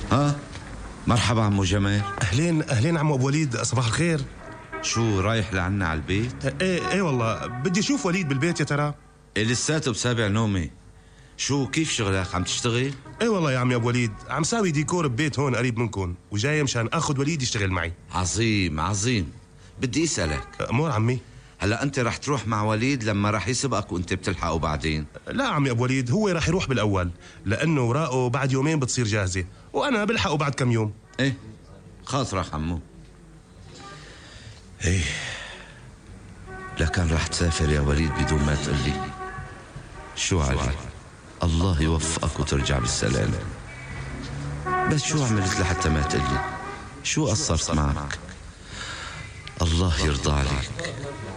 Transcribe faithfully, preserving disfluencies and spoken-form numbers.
ها مرحبا عمو جمال. اهلين اهلين عمو ابو وليد، صباح الخير. شو رايح لعنا على البيت؟ ايه ايه والله بدي اشوف وليد بالبيت يا ترى. إيه لساته بسابع نومي. شو كيف شغلك، عم تشتغل؟ ايه والله يا عمي ابو وليد، عم ساوي ديكور ببيت هون قريب منكم، وجاي مشان اخذ وليد يشتغل معي. عظيم عظيم. بدي اسالك امور عمي. هلا انت رح تروح مع وليد لما رح يسبقك وانت بتلحقه بعدين؟ لا عمي ابو وليد، هو رح يروح بالاول لانه وراءه بعد يومين بتصير جاهزه، وانا بلحقه بعد كم يوم. ايه خاطرك عمو. ايه لكن رح تسافر يا وليد بدون ما تقلي. شو علي، الله يوفقك وترجع بالسلامة. بس شو عملت لحتى ما تقلي؟ شو قصرت معك؟ الله يرضى عليك.